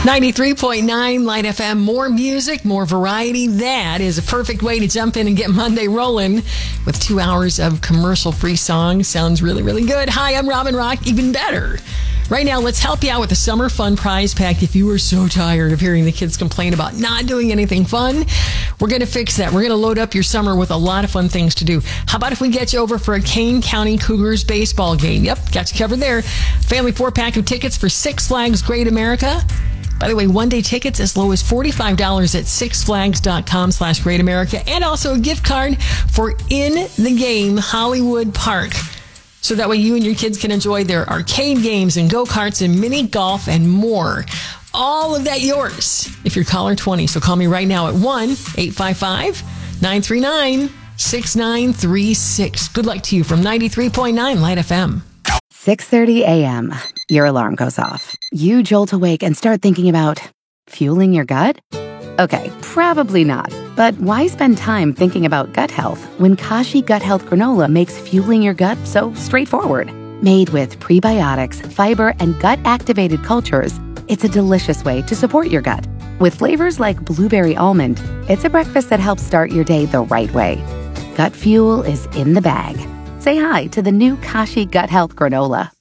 93.9 Light FM, more music, more variety. That is a perfect way to jump in and get Monday rolling with 2 hours of commercial-free songs. Sounds really, really good. Hi, I'm Robin Rock, even better. Right now, let's help you out with the Summer Fun Prize Pack. If you are so tired of hearing the kids complain about not doing anything fun, we're going to fix that. We're going to load up your summer with a lot of fun things to do. How about if we get you over for a Kane County Cougars baseball game? Yep, got you covered there. Family 4-pack of tickets for Six Flags Great America. By the way, one-day tickets as low as $45 at sixflags.com/Great America, and also a gift card for In the Game Hollywood Park. So that way you and your kids can enjoy their arcade games and go-karts and mini golf and more. All of that yours if you're caller 20. So call me right now at 1-855-939-6936. Good luck to you from 93.9 Light FM. 6:30 a.m. Your alarm goes off. You jolt awake and start thinking about fueling your gut? Okay, probably not. But why spend time thinking about gut health when Kashi Gut Health Granola makes fueling your gut so straightforward? Made with prebiotics, fiber, and gut-activated cultures, it's a delicious way to support your gut. With flavors like blueberry almond, it's a breakfast that helps start your day the right way. Gut fuel is in the bag. Say hi to the new Kashi Gut Health Granola.